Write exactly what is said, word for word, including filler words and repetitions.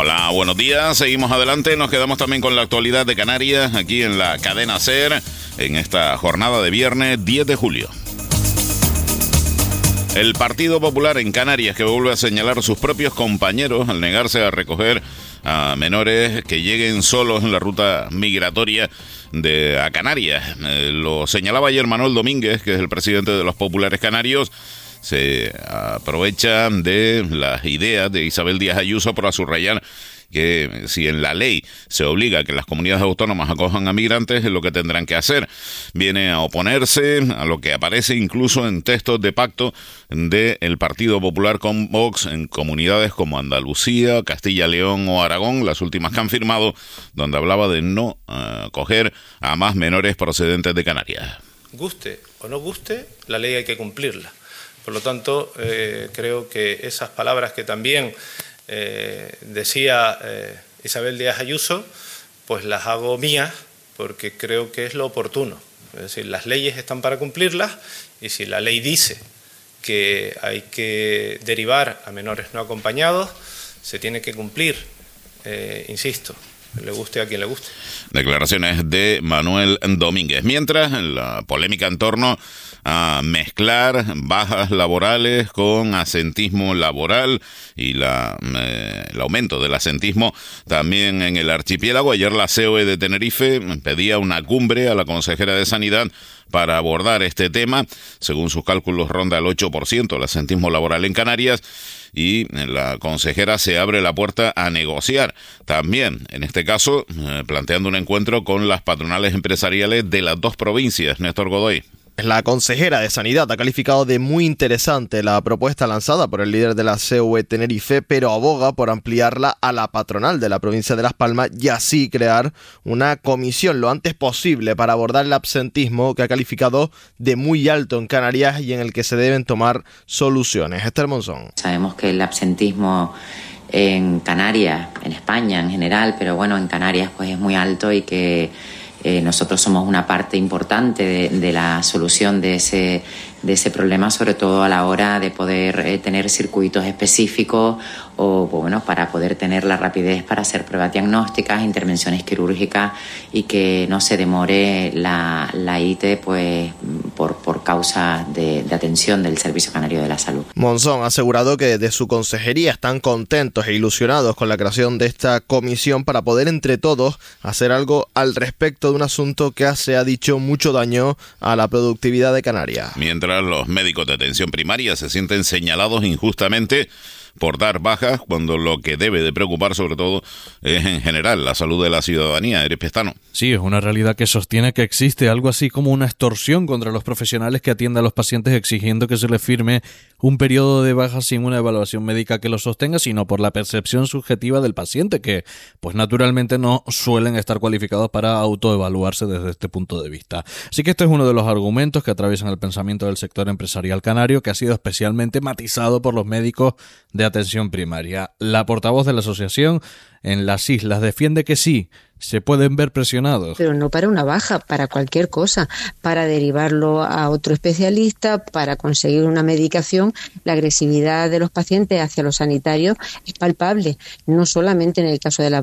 Hola, buenos días. Seguimos adelante. Nos quedamos también con la actualidad de Canarias aquí en la cadena SER en esta jornada de viernes diez de julio. El Partido Popular en Canarias, que vuelve a señalar a sus propios compañeros al negarse a recoger a menores que lleguen solos en la ruta migratoria de a Canarias. Eh, lo señalaba ayer Manuel Domínguez, que es el presidente de los populares canarios. Se aprovecha de las ideas de Isabel Díaz Ayuso para subrayar que si en la ley se obliga a que las comunidades autónomas acojan a migrantes, es lo que tendrán que hacer. Viene a oponerse a lo que aparece incluso en textos de pacto del Partido Popular con Vox en comunidades como Andalucía, Castilla, León o Aragón, las últimas que han firmado, donde hablaba de no uh, acoger a más menores procedentes de Canarias. Guste o no guste, la ley hay que cumplirla. Por lo tanto, eh, creo que esas palabras que también eh, decía eh, Isabel Díaz Ayuso, pues las hago mías porque creo que es lo oportuno. Es decir, las leyes están para cumplirlas y si la ley dice que hay que derivar a menores no acompañados, se tiene que cumplir, eh, insisto. Le guste a quien le guste. Declaraciones de Manuel Domínguez. Mientras, la polémica en torno a mezclar bajas laborales con asentismo laboral y la, eh, el aumento del asentismo también en el archipiélago. Ayer la C O E de Tenerife pedía una cumbre a la consejera de Sanidad para abordar este tema. Según sus cálculos, ronda el ocho por ciento el asentismo laboral en Canarias. Y la consejera se abre la puerta a negociar. También, en este caso, eh, planteando un encuentro con las patronales empresariales de las dos provincias. Néstor Godoy. La consejera de Sanidad ha calificado de muy interesante la propuesta lanzada por el líder de la C O E Tenerife, pero aboga por ampliarla a la patronal de la provincia de Las Palmas y así crear una comisión lo antes posible para abordar el absentismo que ha calificado de muy alto en Canarias y en el que se deben tomar soluciones. Esther Monzón. Sabemos que el absentismo en Canarias, en España en general, pero bueno, en Canarias pues es muy alto y que Eh, nosotros somos una parte importante de, de la solución de ese, de ese problema, sobre todo a la hora de poder eh, tener circuitos específicos o bueno, para poder tener la rapidez para hacer pruebas diagnósticas, intervenciones quirúrgicas y que no se demore la, la I T E pues, por, por causa de, de atención del Servicio Canario de la Salud. Monzón ha asegurado que desde su consejería están contentos e ilusionados con la creación de esta comisión para poder entre todos hacer algo al respecto de un asunto que se ha dicho mucho daño a la productividad de Canarias. Mientras los médicos de atención primaria se sienten señalados injustamente por dar bajas, cuando lo que debe de preocupar sobre todo es en general la salud de la ciudadanía. Eres Pestano. Sí, es una realidad que sostiene que existe algo así como una extorsión contra los profesionales que atienden a los pacientes exigiendo que se les firme un periodo de baja sin una evaluación médica que lo sostenga, sino por la percepción subjetiva del paciente, que pues naturalmente no suelen estar cualificados para autoevaluarse desde este punto de vista. Así que este es uno de los argumentos que atraviesan el pensamiento del sector empresarial canario, que ha sido especialmente matizado por los médicos de atención primaria. La portavoz de la asociación en las islas defiende que sí, se pueden ver presionados. Pero no para una baja, para cualquier cosa, para derivarlo a otro especialista, para conseguir una medicación. La agresividad de los pacientes hacia los sanitarios es palpable, no solamente en el caso de la